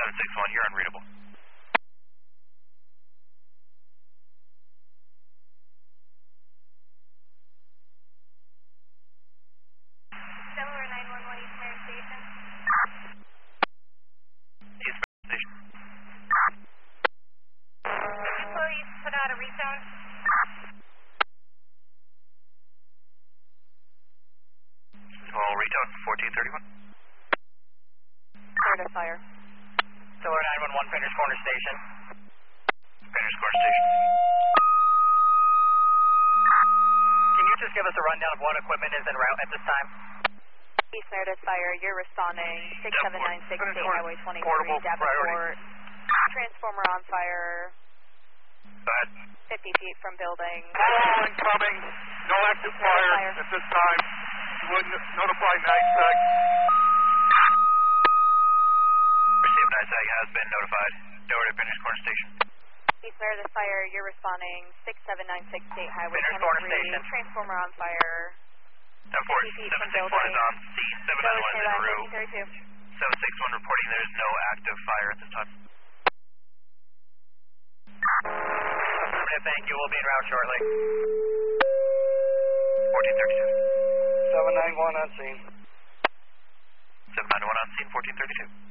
761, you're unreadable. Delaware 911 East Mary Station. East Mary Station. Employees put out a rezone. Well, retone 1431. Clear to fire. Delaware 911 Painters Corner Station. Painters Corner Station. Can you just give us a rundown of what equipment is en route at this time? East Meredith Fire, you're responding 6796 State Highway 23, Portable Davenport. Transformer on fire. Go ahead. 50 feet from building. All incoming. No active fire at this time. You would notify NISAC. Received, NISAC has been notified. Delaware to Painters Corner Station. East Meredith Fire, you're responding 6796 State Highway Painters Corner 23. Station. Transformer on fire. 74761 is on C, 791 is en route. 1432. 761 reporting there is no active fire at this time. Affirmative, thank you. We'll be en route shortly. 1432. 791 on scene. 791 on scene, 1432.